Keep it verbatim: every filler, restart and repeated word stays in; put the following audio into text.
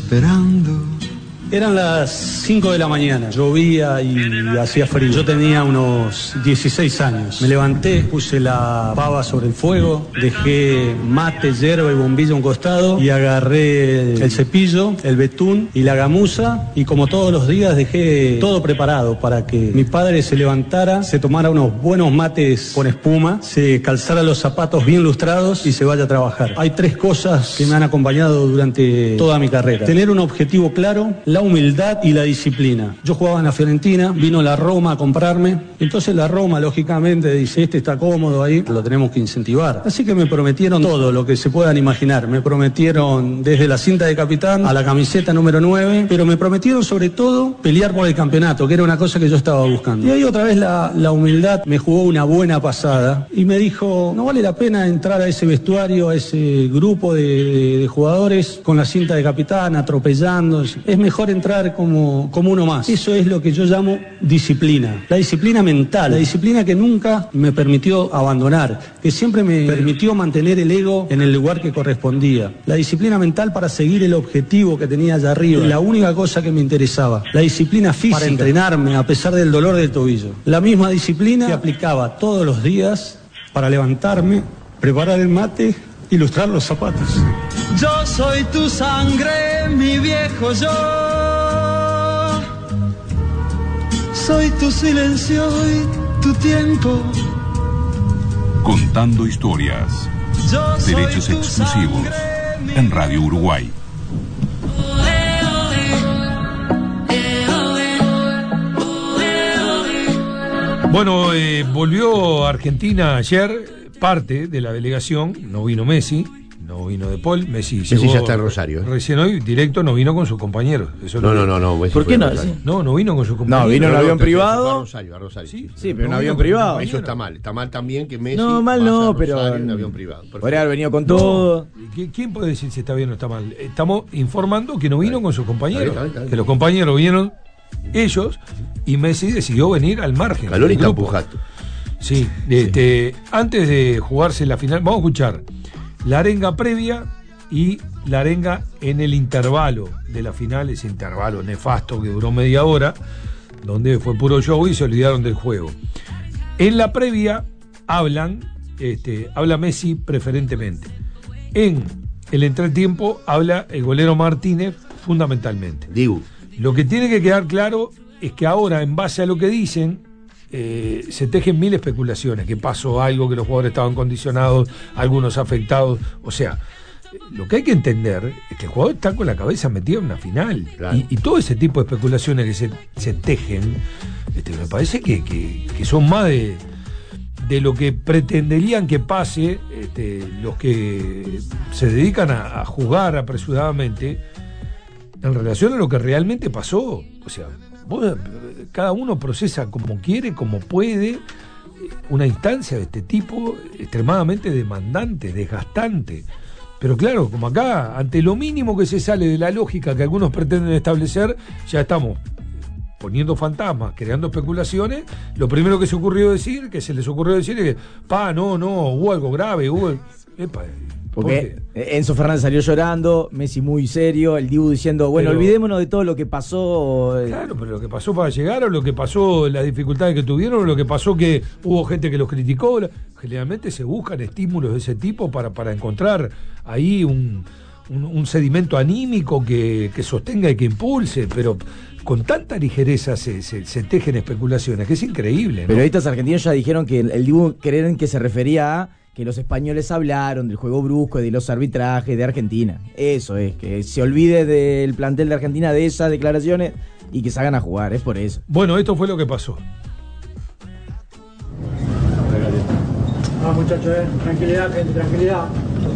esperando. Eran las cinco de la mañana, llovía y hacía frío. Yo tenía unos dieciséis años. Me levanté, puse la pava sobre el fuego, dejé mate, yerba y bombilla a un costado y agarré el cepillo, el betún y la gamuza, y como todos los días dejé todo preparado para que mi padre se levantara, se tomara unos buenos mates con espuma, se calzara los zapatos bien lustrados y se vaya a trabajar. Hay tres cosas que me han acompañado durante toda mi carrera: tener un objetivo claro, la humildad y la disciplina. Yo jugaba en la Fiorentina, vino la Roma a comprarme, entonces la Roma lógicamente dice: este está cómodo ahí, lo tenemos que incentivar. Así que me prometieron todo lo que se puedan imaginar. Me prometieron desde la cinta de capitán a la camiseta número nueve, pero me prometieron sobre todo pelear por el campeonato, que era una cosa que yo estaba buscando. Y ahí otra vez la, la humildad me jugó una buena pasada y me dijo: no vale la pena entrar a ese vestuario, a ese grupo de, de, de jugadores con la cinta de capitán atropellando. Es mejor entrar como, como uno más. Eso es lo que yo llamo disciplina. La disciplina mental, la disciplina que nunca me permitió abandonar, que siempre me permitió mantener el ego en el lugar que correspondía. La disciplina mental para seguir el objetivo que tenía allá arriba, la única cosa que me interesaba. La disciplina física para entrenarme a pesar del dolor del tobillo. La misma disciplina que aplicaba todos los días para levantarme, preparar el mate y lustrar los zapatos. Yo soy tu sangre, mi viejo yo. Soy tu silencio y tu tiempo. Contando historias. Derechos exclusivos en Radio Uruguay. Bueno, eh, volvió a Argentina ayer parte de la delegación. No vino Messi, no vino De Paul. Messi, Messi llegó ya está en Rosario. Recién hoy, directo, no vino con sus compañeros. Eso no, lo no, no, no. ¿Por qué no? No, no vino con sus compañeros. No, vino en no, avión no, privado. A Rosario, a Rosario. Sí, Sí, pero no en avión vino privado. con Eso está mal. Está mal también que Messi. No, mal vaya no, a Rosario pero en avión privado. Perfecto. Podría haber venido con No, todo. ¿quién puede decir si está bien o está mal? Estamos informando que no vino con sus compañeros. Está bien, está bien, está bien. Que los compañeros vinieron ellos y Messi decidió venir al margen. Calor y del grupo. Campujato. Sí, este, antes de jugarse la final, vamos a escuchar la arenga previa y la arenga en el intervalo de la final, ese intervalo nefasto que duró media hora, donde fue puro show y se olvidaron del juego. En la previa hablan, este, habla Messi preferentemente. En el entretiempo habla el golero Martínez fundamentalmente. Digo. Lo que tiene que quedar claro es que ahora, en base a lo que dicen, Eh, se tejen mil especulaciones, que pasó algo, que los jugadores estaban condicionados, algunos afectados. O sea, lo que hay que entender es que el jugador está con la cabeza metido en una final. Claro. Y, y todo ese tipo de especulaciones que se, se tejen, este, me parece que, que, que son más de, de lo que pretenderían que pase este, los que se dedican a, a jugar apresuradamente en relación a lo que realmente pasó. O sea, vos, cada uno procesa como quiere, como puede, una instancia de este tipo extremadamente demandante, desgastante. Pero claro, como acá, ante lo mínimo que se sale de la lógica que algunos pretenden establecer, ya estamos poniendo fantasmas, creando especulaciones. Lo primero que se ocurrió decir, que se les ocurrió decir es que, pa, no, no, hubo algo grave, hubo... Epa, Porque Enzo Fernández salió llorando, Messi muy serio, el Dibu diciendo, bueno, Pero, olvidémonos de todo lo que pasó. Claro, pero lo que pasó para llegar, o lo que pasó, las dificultades que tuvieron, o lo que pasó que hubo gente que los criticó. Generalmente se buscan estímulos de ese tipo para, para encontrar ahí un, un, un sedimento anímico que, que sostenga y que impulse, pero con tanta ligereza se, se, se tejen especulaciones, que es increíble, ¿no? Periodistas argentinos ya dijeron que el, el Dibu creen que se refería a que los españoles hablaron del juego brusco y de los arbitrajes de Argentina. Eso es, que se olvide del plantel de Argentina de esas declaraciones y que se hagan a jugar, es por eso. Bueno, esto fue lo que pasó. Ah, muchachos, eh. tranquilidad, gente, tranquilidad.